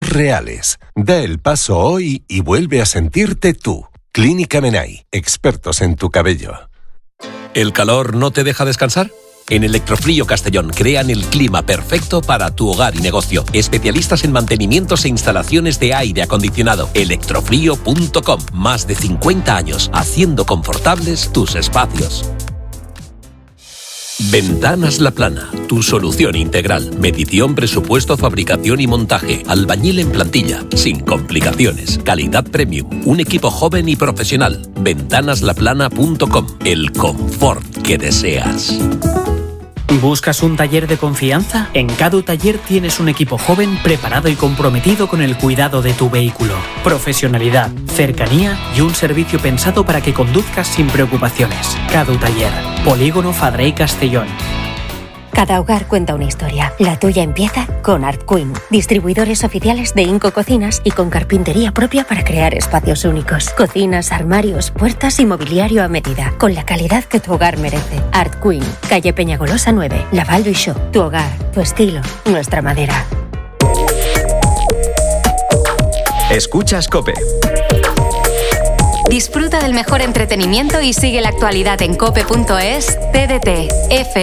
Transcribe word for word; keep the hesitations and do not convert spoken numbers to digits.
reales. Da el paso hoy y vuelve a sentirte tú. Clínica Menai, expertos en tu cabello. ¿El calor no te deja descansar? En Electrofrío Castellón crean el clima perfecto para tu hogar y negocio. Especialistas en mantenimientos e instalaciones de aire acondicionado. electrofrío punto com. Más de cincuenta años haciendo confortables tus espacios. Ventanas La Plana, tu solución integral. Medición, presupuesto, fabricación y montaje. Albañil en plantilla, sin complicaciones. Calidad premium. Un equipo joven y profesional. ventanas la plana punto com. El confort que deseas. ¿Buscas un taller de confianza? En Cadu Taller tienes un equipo joven preparado y comprometido con el cuidado de tu vehículo. Profesionalidad, cercanía y un servicio pensado para que conduzcas sin preocupaciones. Cadu Taller, Polígono Fadrey y Castellón. Cada hogar cuenta una historia. La tuya empieza con Art Queen, distribuidores oficiales de Inco Cocinas y con carpintería propia para crear espacios únicos. Cocinas, armarios, puertas y mobiliario a medida, con la calidad que tu hogar merece. Art Queen, calle Peñagolosa nueve, Laval du Choix. Tu hogar, tu estilo, nuestra madera. Escuchas COPE. Disfruta del mejor entretenimiento y sigue la actualidad en cope punto es, T D T, F